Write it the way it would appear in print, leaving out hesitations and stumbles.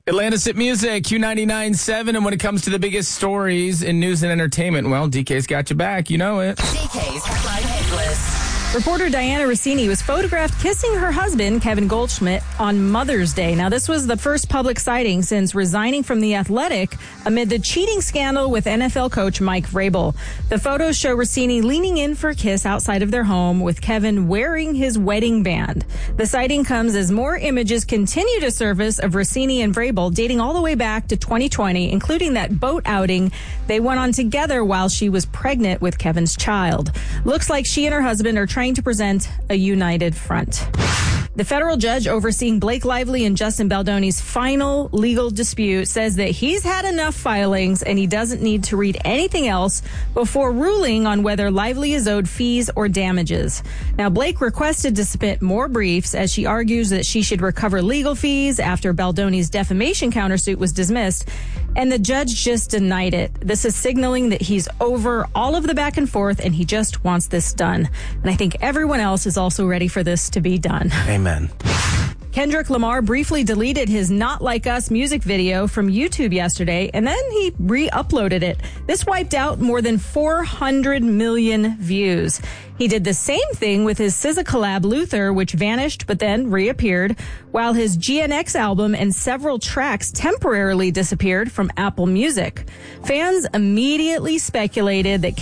Atlantis at Music, Q99.7. And when it comes to the biggest stories in news and entertainment, well, DK's got you back. You know it. DK's Headline Hit List. Reporter Diana Rossini was photographed kissing her husband, Kevin Goldschmidt, on Mother's Day. Now, this was the first public sighting since resigning from The Athletic amid the cheating scandal with NFL coach Mike Vrabel. The photos show Rossini leaning in for a kiss outside of their home with Kevin wearing his wedding band. The sighting comes as more images continue to surface of Rossini and Vrabel dating all the way back to 2020, including that boat outing they went on together while she was pregnant with Kevin's child. Looks like she and her husband are trying to present a united front. The federal judge overseeing Blake Lively and Justin Baldoni's final legal dispute says that he's had enough filings and he doesn't need to read anything else before ruling on whether Lively is owed fees or damages. Now, Blake requested to submit more briefs as she argues that she should recover legal fees after Baldoni's defamation countersuit was dismissed, and the judge just denied it. This is signaling that he's over all of the back and forth and he just wants this done. And I think everyone else is also ready for this to be done. Amen. Kendrick Lamar briefly deleted his Not Like Us music video from YouTube yesterday, and then he re-uploaded it. This wiped out more than 400 million views. He did the same thing with his SZA collab Luther, which vanished but then reappeared, while his GNX album and several tracks temporarily disappeared from Apple Music. Fans immediately speculated that